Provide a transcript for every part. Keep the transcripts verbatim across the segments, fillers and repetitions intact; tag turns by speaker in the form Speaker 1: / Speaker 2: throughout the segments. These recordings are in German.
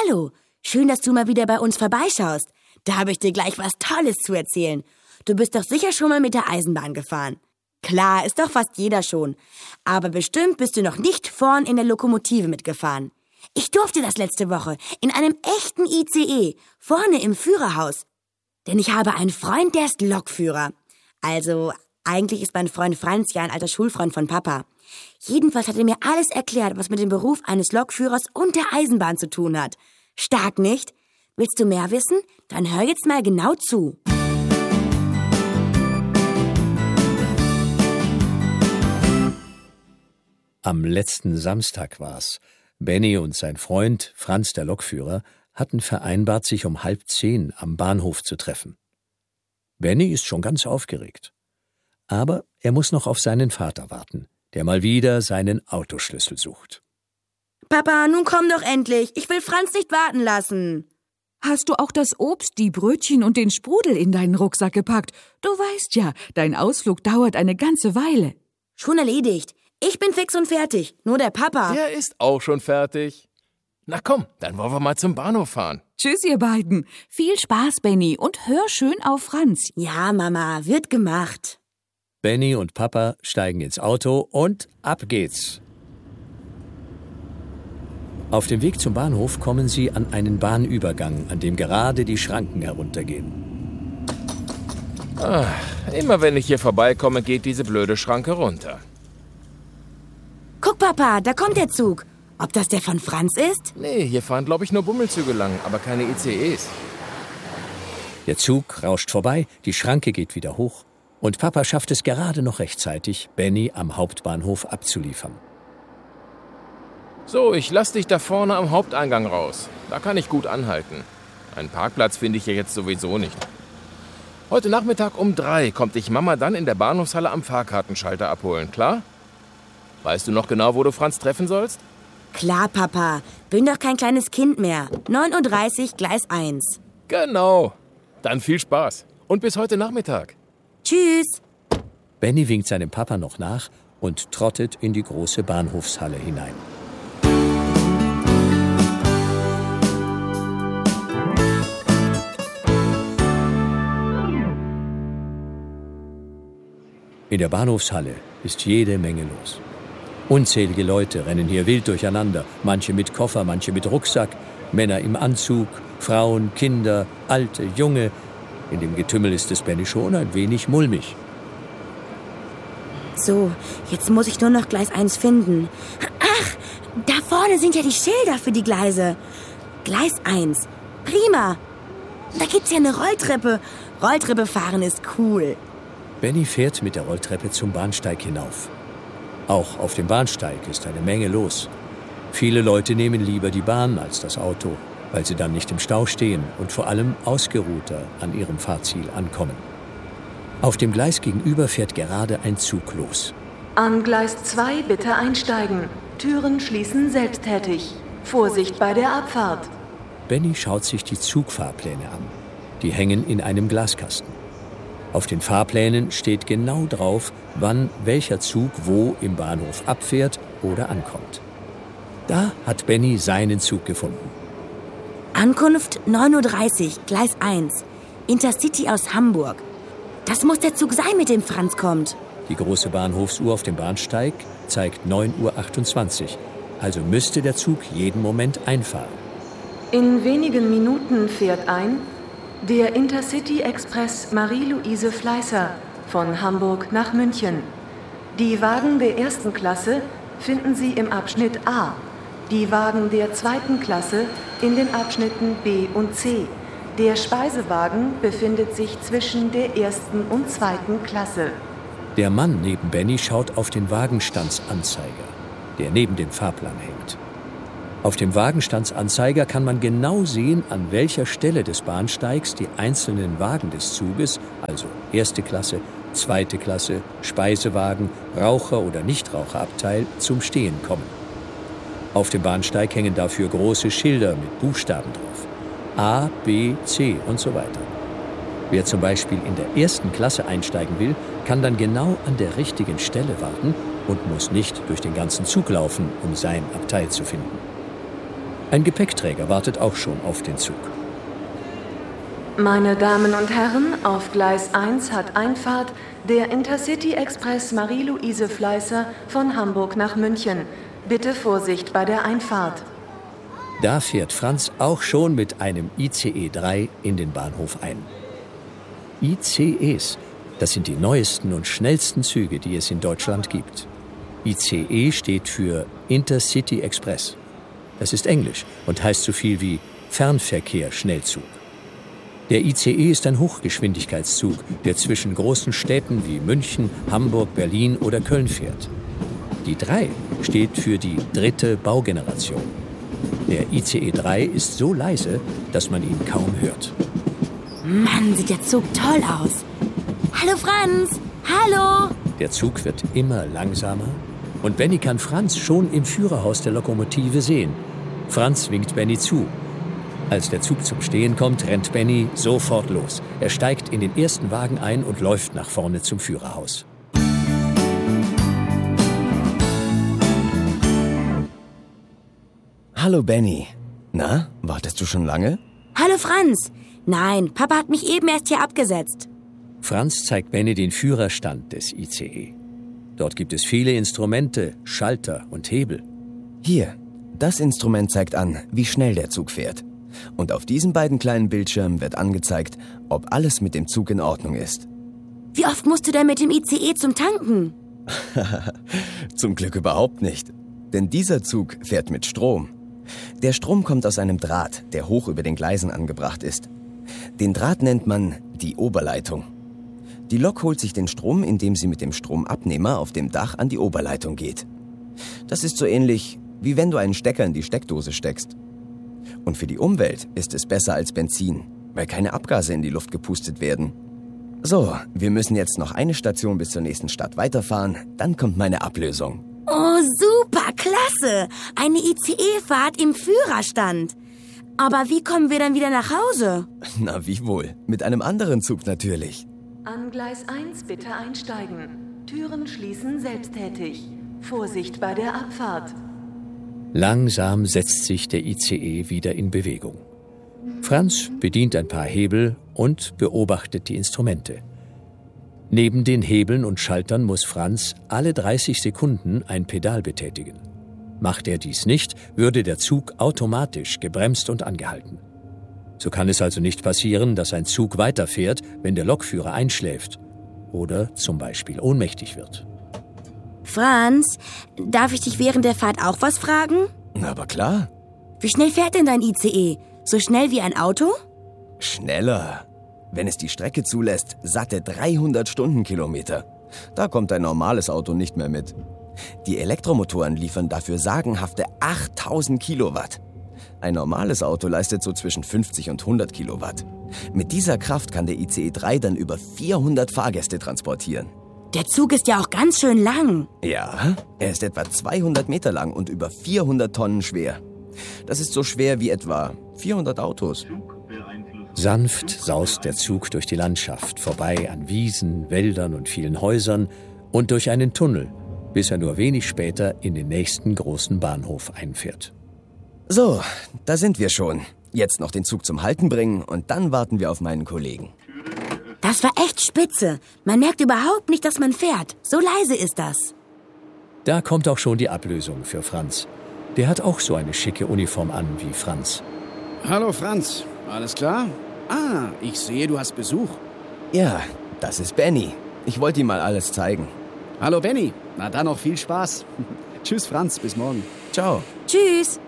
Speaker 1: Hallo, schön, dass du mal wieder bei uns vorbeischaust. Da habe ich dir gleich was Tolles zu erzählen. Du bist doch sicher schon mal mit der Eisenbahn gefahren. Klar, ist doch fast jeder schon. Aber bestimmt bist du noch nicht vorn in der Lokomotive mitgefahren. Ich durfte das letzte Woche in einem echten I C E, vorne im Führerhaus. Denn ich habe einen Freund, der ist Lokführer. Also, eigentlich ist mein Freund Franz ja ein alter Schulfreund von Papa. Jedenfalls hat er mir alles erklärt, was mit dem Beruf eines Lokführers und der Eisenbahn zu tun hat. Stark, nicht? Willst du mehr wissen? Dann hör jetzt mal genau zu.
Speaker 2: Am letzten Samstag war's. Benny und sein Freund Franz, der Lokführer, hatten vereinbart, sich um halb zehn am Bahnhof zu treffen. Benny ist schon ganz aufgeregt. Aber er muss noch auf seinen Vater warten, der mal wieder seinen Autoschlüssel sucht.
Speaker 1: Papa, nun komm doch endlich. Ich will Franz nicht warten lassen.
Speaker 3: Hast du auch das Obst, die Brötchen und den Sprudel in deinen Rucksack gepackt? Du weißt ja, dein Ausflug dauert eine ganze Weile.
Speaker 1: Schon erledigt. Ich bin fix und fertig. Nur der Papa.
Speaker 4: Der ist auch schon fertig. Na komm, dann wollen wir mal zum Bahnhof fahren.
Speaker 3: Tschüss, ihr beiden. Viel Spaß, Benny, und hör schön auf Franz.
Speaker 1: Ja, Mama, wird gemacht.
Speaker 2: Benny und Papa steigen ins Auto und ab geht's. Auf dem Weg zum Bahnhof kommen sie an einen Bahnübergang, an dem gerade die Schranken heruntergehen.
Speaker 4: Ach, immer wenn ich hier vorbeikomme, geht diese blöde Schranke runter.
Speaker 1: Guck, Papa, da kommt der Zug. Ob das der von Franz ist?
Speaker 4: Nee, hier fahren, glaube ich, nur Bummelzüge lang, aber keine I C Es.
Speaker 2: Der Zug rauscht vorbei, die Schranke geht wieder hoch und Papa schafft es gerade noch rechtzeitig, Benny am Hauptbahnhof abzuliefern.
Speaker 4: So, ich lass dich da vorne am Haupteingang raus. Da kann ich gut anhalten. Einen Parkplatz finde ich hier jetzt sowieso nicht. Heute Nachmittag um drei kommt dich Mama dann in der Bahnhofshalle am Fahrkartenschalter abholen, klar? Weißt du noch genau, wo du Franz treffen sollst?
Speaker 1: Klar, Papa. Bin doch kein kleines Kind mehr. neun Uhr dreißig, Gleis eins.
Speaker 4: Genau. Dann viel Spaß. Und bis heute Nachmittag.
Speaker 1: Tschüss.
Speaker 2: Benny winkt seinem Papa noch nach und trottet in die große Bahnhofshalle hinein. In der Bahnhofshalle ist jede Menge los. Unzählige Leute rennen hier wild durcheinander, manche mit Koffer, manche mit Rucksack, Männer im Anzug, Frauen, Kinder, Alte, Junge. In dem Getümmel ist es Benny schon ein wenig mulmig.
Speaker 1: So, jetzt muss ich nur noch Gleis eins finden. Ach, da vorne sind ja die Schilder für die Gleise. Gleis eins, prima. Da gibt's ja eine Rolltreppe. Rolltreppe fahren ist cool.
Speaker 2: Benny fährt mit der Rolltreppe zum Bahnsteig hinauf. Auch auf dem Bahnsteig ist eine Menge los. Viele Leute nehmen lieber die Bahn als das Auto, weil sie dann nicht im Stau stehen und vor allem ausgeruhter an ihrem Fahrziel ankommen. Auf dem Gleis gegenüber fährt gerade ein Zug los.
Speaker 5: An Gleis zwei bitte einsteigen. Türen schließen selbsttätig. Vorsicht bei der Abfahrt.
Speaker 2: Benny schaut sich die Zugfahrpläne an. Die hängen in einem Glaskasten. Auf den Fahrplänen steht genau drauf, wann welcher Zug wo im Bahnhof abfährt oder ankommt. Da hat Benny seinen Zug gefunden.
Speaker 1: Ankunft neun Uhr dreißig, Gleis eins. Intercity aus Hamburg. Das muss der Zug sein, mit dem Franz kommt.
Speaker 2: Die große Bahnhofsuhr auf dem Bahnsteig zeigt neun Uhr achtundzwanzig. Also müsste der Zug jeden Moment einfahren.
Speaker 5: In wenigen Minuten fährt ein der Intercity Express Marie-Louise Fleißer von Hamburg nach München. Die Wagen der ersten Klasse finden Sie im Abschnitt A, die Wagen der zweiten Klasse in den Abschnitten B und C. Der Speisewagen befindet sich zwischen der ersten und zweiten Klasse.
Speaker 2: Der Mann neben Benny schaut auf den Wagenstandsanzeiger, der neben dem Fahrplan hängt. Auf dem Wagenstandsanzeiger kann man genau sehen, an welcher Stelle des Bahnsteigs die einzelnen Wagen des Zuges, also erste Klasse, zweite Klasse, Speisewagen, Raucher- oder Nichtraucherabteil, zum Stehen kommen. Auf dem Bahnsteig hängen dafür große Schilder mit Buchstaben drauf. A, B, C und so weiter. Wer zum Beispiel in der ersten Klasse einsteigen will, kann dann genau an der richtigen Stelle warten und muss nicht durch den ganzen Zug laufen, um sein Abteil zu finden. Ein Gepäckträger wartet auch schon auf den Zug.
Speaker 5: Meine Damen und Herren, auf Gleis eins hat Einfahrt der Intercity Express Marie-Louise Fleißer von Hamburg nach München. Bitte Vorsicht bei der Einfahrt.
Speaker 2: Da fährt Franz auch schon mit einem I C E drei in den Bahnhof ein. I C Es, das sind die neuesten und schnellsten Züge, die es in Deutschland gibt. I C E steht für Intercity Express. Das ist Englisch und heißt so viel wie Fernverkehr-Schnellzug. Der I C E ist ein Hochgeschwindigkeitszug, der zwischen großen Städten wie München, Hamburg, Berlin oder Köln fährt. Die drei steht für die dritte Baugeneration. Der I C E drei ist so leise, dass man ihn kaum hört.
Speaker 1: Mann, sieht der Zug toll aus. Hallo Franz, hallo.
Speaker 2: Der Zug wird immer langsamer und Benny kann Franz schon im Führerhaus der Lokomotive sehen. Franz winkt Benny zu. Als der Zug zum Stehen kommt, rennt Benny sofort los. Er steigt in den ersten Wagen ein und läuft nach vorne zum Führerhaus.
Speaker 6: Hallo Benny. Na, wartest du schon lange?
Speaker 1: Hallo Franz. Nein, Papa hat mich eben erst hier abgesetzt.
Speaker 2: Franz zeigt Benny den Führerstand des I C E. Dort gibt es viele Instrumente, Schalter und Hebel.
Speaker 6: Hier, das Instrument zeigt an, wie schnell der Zug fährt. Und auf diesen beiden kleinen Bildschirmen wird angezeigt, ob alles mit dem Zug in Ordnung ist.
Speaker 1: Wie oft musst du denn mit dem I C E zum Tanken?
Speaker 6: Zum Glück überhaupt nicht. Denn dieser Zug fährt mit Strom. Der Strom kommt aus einem Draht, der hoch über den Gleisen angebracht ist. Den Draht nennt man die Oberleitung. Die Lok holt sich den Strom, indem sie mit dem Stromabnehmer auf dem Dach an die Oberleitung geht. Das ist so ähnlich, wie wenn du einen Stecker in die Steckdose steckst. Und für die Umwelt ist es besser als Benzin, weil keine Abgase in die Luft gepustet werden. So, wir müssen jetzt noch eine Station bis zur nächsten Stadt weiterfahren, dann kommt meine Ablösung.
Speaker 1: Oh, super, klasse. Eine I C E-Fahrt im Führerstand. Aber wie kommen wir dann wieder nach Hause?
Speaker 6: Na, wie wohl? Mit einem anderen Zug natürlich.
Speaker 5: An Gleis eins bitte einsteigen. Türen schließen selbsttätig. Vorsicht bei der Abfahrt.
Speaker 2: Langsam setzt sich der I C E wieder in Bewegung. Franz bedient ein paar Hebel und beobachtet die Instrumente. Neben den Hebeln und Schaltern muss Franz alle dreißig Sekunden ein Pedal betätigen. Macht er dies nicht, würde der Zug automatisch gebremst und angehalten. So kann es also nicht passieren, dass ein Zug weiterfährt, wenn der Lokführer einschläft oder zum Beispiel ohnmächtig wird.
Speaker 1: Franz, darf ich dich während der Fahrt auch was fragen?
Speaker 6: Na, aber klar.
Speaker 1: Wie schnell fährt denn dein I C E? So schnell wie ein Auto?
Speaker 6: Schneller. Wenn es die Strecke zulässt, satte dreihundert Stundenkilometer. Da kommt ein normales Auto nicht mehr mit. Die Elektromotoren liefern dafür sagenhafte achttausend Kilowatt. Ein normales Auto leistet so zwischen fünfzig und hundert Kilowatt. Mit dieser Kraft kann der I C E drei dann über vierhundert Fahrgäste transportieren.
Speaker 1: Der Zug ist ja auch ganz schön lang.
Speaker 6: Ja, er ist etwa zweihundert Meter lang und über vierhundert Tonnen schwer. Das ist so schwer wie etwa vierhundert Autos.
Speaker 2: Sanft saust der Zug durch die Landschaft, vorbei an Wiesen, Wäldern und vielen Häusern und durch einen Tunnel, bis er nur wenig später in den nächsten großen Bahnhof einfährt.
Speaker 6: So, da sind wir schon. Jetzt noch den Zug zum Halten bringen und dann warten wir auf meinen Kollegen.
Speaker 1: Das war echt spitze. Man merkt überhaupt nicht, dass man fährt. So leise ist das.
Speaker 2: Da kommt auch schon die Ablösung für Franz. Der hat auch so eine schicke Uniform an wie Franz.
Speaker 7: Hallo Franz, alles klar? Ah, ich sehe, du hast Besuch.
Speaker 6: Ja, das ist Benny. Ich wollte ihm mal alles zeigen.
Speaker 7: Hallo Benny, na dann noch viel Spaß. Tschüss Franz, bis morgen.
Speaker 6: Ciao.
Speaker 1: Tschüss.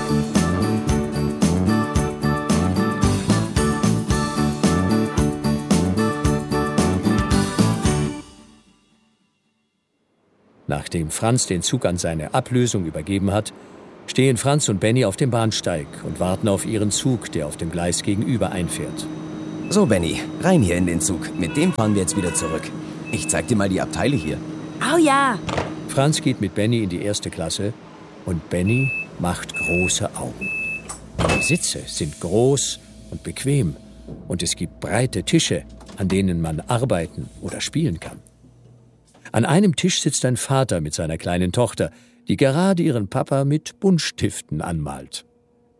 Speaker 2: Nachdem Franz den Zug an seine Ablösung übergeben hat, stehen Franz und Benny auf dem Bahnsteig und warten auf ihren Zug, der auf dem Gleis gegenüber einfährt.
Speaker 6: So, Benny, rein hier in den Zug. Mit dem fahren wir jetzt wieder zurück. Ich zeig dir mal die Abteile hier.
Speaker 1: Oh ja.
Speaker 2: Franz geht mit Benny in die erste Klasse und Benny macht große Augen. Die Sitze sind groß und bequem und es gibt breite Tische, an denen man arbeiten oder spielen kann. An einem Tisch sitzt ein Vater mit seiner kleinen Tochter, die gerade ihren Papa mit Buntstiften anmalt.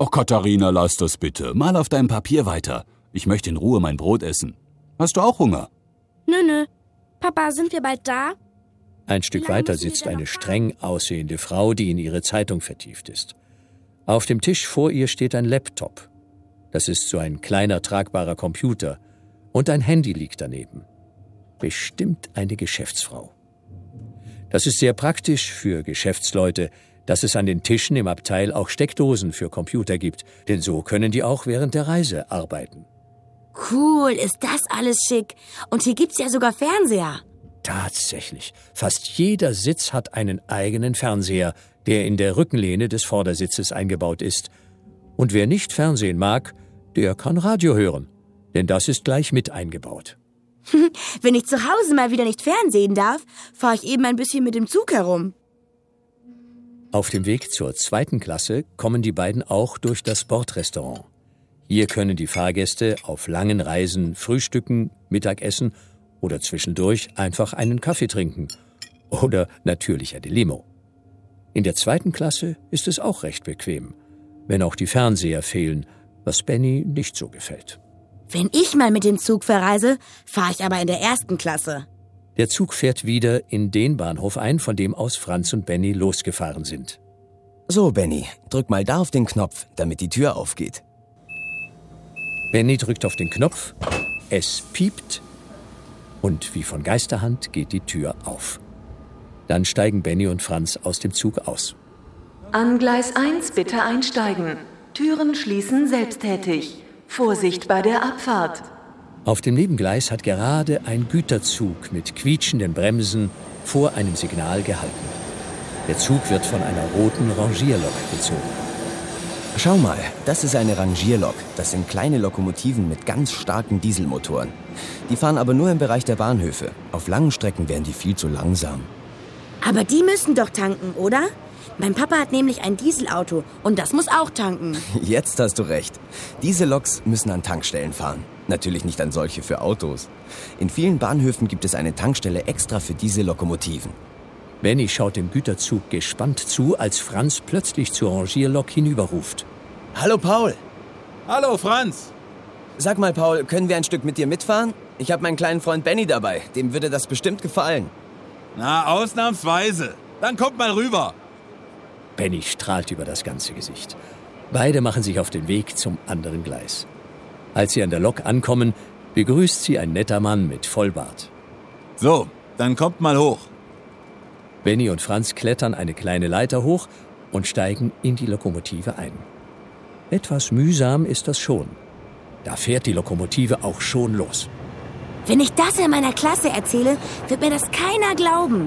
Speaker 8: Oh, Katharina, lass das bitte. Mal auf deinem Papier weiter. Ich möchte in Ruhe mein Brot essen. Hast du auch Hunger?
Speaker 9: Nö, nö. Papa, sind wir bald da?
Speaker 2: Ein Stück weiter sitzt eine streng aussehende Frau, die in ihre Zeitung vertieft ist. Auf dem Tisch vor ihr steht ein Laptop. Das ist so ein kleiner, tragbarer Computer. Und ein Handy liegt daneben. Bestimmt eine Geschäftsfrau. Das ist sehr praktisch für Geschäftsleute, dass es an den Tischen im Abteil auch Steckdosen für Computer gibt, denn so können die auch während der Reise arbeiten.
Speaker 1: Cool, ist das alles schick. Und hier gibt's ja sogar Fernseher.
Speaker 2: Tatsächlich. Fast jeder Sitz hat einen eigenen Fernseher, der in der Rückenlehne des Vordersitzes eingebaut ist. Und wer nicht Fernsehen mag, der kann Radio hören, denn das ist gleich mit eingebaut.
Speaker 1: Wenn ich zu Hause mal wieder nicht fernsehen darf, fahre ich eben ein bisschen mit dem Zug herum.
Speaker 2: Auf dem Weg zur zweiten Klasse kommen die beiden auch durch das Bordrestaurant. Hier können die Fahrgäste auf langen Reisen frühstücken, Mittagessen oder zwischendurch einfach einen Kaffee trinken. Oder natürlich eine Limo. In der zweiten Klasse ist es auch recht bequem, wenn auch die Fernseher fehlen, was Benny nicht so gefällt.
Speaker 1: Wenn ich mal mit dem Zug verreise, fahre ich aber in der ersten Klasse.
Speaker 2: Der Zug fährt wieder in den Bahnhof ein, von dem aus Franz und Benny losgefahren sind.
Speaker 6: So, Benny, drück mal da auf den Knopf, damit die Tür aufgeht.
Speaker 2: Benny drückt auf den Knopf, es piept und wie von Geisterhand geht die Tür auf. Dann steigen Benny und Franz aus dem Zug aus.
Speaker 5: An Gleis eins bitte einsteigen. Türen schließen selbsttätig. Vorsicht bei der Abfahrt.
Speaker 2: Auf dem Nebengleis hat gerade ein Güterzug mit quietschenden Bremsen vor einem Signal gehalten. Der Zug wird von einer roten Rangierlok gezogen.
Speaker 6: Schau mal, das ist eine Rangierlok. Das sind kleine Lokomotiven mit ganz starken Dieselmotoren. Die fahren aber nur im Bereich der Bahnhöfe. Auf langen Strecken wären die viel zu langsam.
Speaker 1: Aber die müssen doch tanken, oder? Mein Papa hat nämlich ein Dieselauto und das muss auch tanken.
Speaker 6: Jetzt hast du recht. Diese Loks müssen an Tankstellen fahren. Natürlich nicht an solche für Autos. In vielen Bahnhöfen gibt es eine Tankstelle extra für diese Lokomotiven.
Speaker 2: Benny schaut dem Güterzug gespannt zu, als Franz plötzlich zur Rangierlok hinüberruft.
Speaker 6: Hallo Paul.
Speaker 10: Hallo Franz.
Speaker 6: Sag mal Paul, können wir ein Stück mit dir mitfahren? Ich habe meinen kleinen Freund Benny dabei. Dem würde das bestimmt gefallen.
Speaker 10: Na, ausnahmsweise. Dann kommt mal rüber.
Speaker 2: Benny strahlt über das ganze Gesicht. Beide machen sich auf den Weg zum anderen Gleis. Als sie an der Lok ankommen, begrüßt sie ein netter Mann mit Vollbart.
Speaker 10: So, dann kommt mal hoch.
Speaker 2: Benny und Franz klettern eine kleine Leiter hoch und steigen in die Lokomotive ein. Etwas mühsam ist das schon. Da fährt die Lokomotive auch schon los.
Speaker 1: Wenn ich das in meiner Klasse erzähle, wird mir das keiner glauben.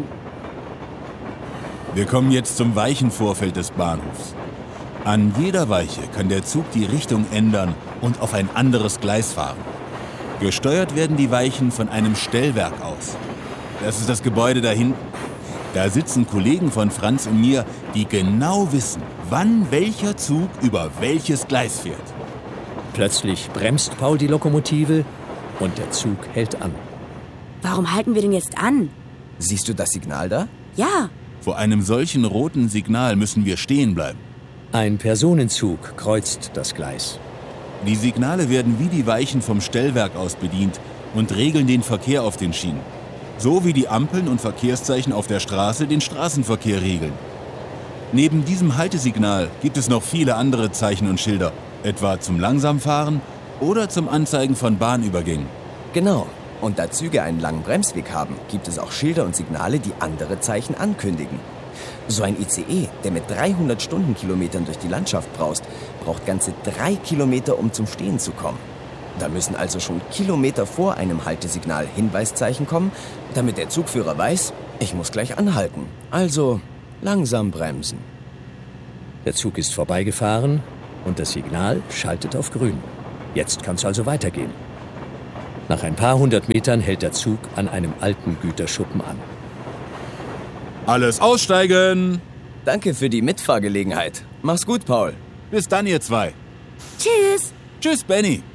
Speaker 10: Wir kommen jetzt zum Weichenvorfeld des Bahnhofs. An jeder Weiche kann der Zug die Richtung ändern und auf ein anderes Gleis fahren. Gesteuert werden die Weichen von einem Stellwerk aus. Das ist das Gebäude da hinten. Da sitzen Kollegen von Franz und mir, die genau wissen, wann welcher Zug über welches Gleis fährt.
Speaker 2: Plötzlich bremst Paul die Lokomotive und der Zug hält an.
Speaker 1: Warum halten wir denn jetzt an?
Speaker 6: Siehst du das Signal da?
Speaker 1: Ja.
Speaker 10: Vor einem solchen roten Signal müssen wir stehen bleiben.
Speaker 2: Ein Personenzug kreuzt das Gleis.
Speaker 10: Die Signale werden wie die Weichen vom Stellwerk aus bedient und regeln den Verkehr auf den Schienen. So wie die Ampeln und Verkehrszeichen auf der Straße den Straßenverkehr regeln. Neben diesem Haltesignal gibt es noch viele andere Zeichen und Schilder, etwa zum Langsamfahren oder zum Anzeigen von Bahnübergängen.
Speaker 6: Genau. Und da Züge einen langen Bremsweg haben, gibt es auch Schilder und Signale, die andere Zeichen ankündigen. So ein I C E, der mit dreihundert Stundenkilometern durch die Landschaft braust, braucht ganze drei Kilometer, um zum Stehen zu kommen. Da müssen also schon Kilometer vor einem Haltesignal Hinweiszeichen kommen, damit der Zugführer weiß, ich muss gleich anhalten. Also langsam bremsen.
Speaker 2: Der Zug ist vorbeigefahren und das Signal schaltet auf grün. Jetzt kann es also weitergehen. Nach ein paar hundert Metern hält der Zug an einem alten Güterschuppen an.
Speaker 10: Alles aussteigen!
Speaker 6: Danke für die Mitfahrgelegenheit. Mach's gut, Paul.
Speaker 10: Bis dann, ihr zwei.
Speaker 1: Tschüss.
Speaker 10: Tschüss, Benny.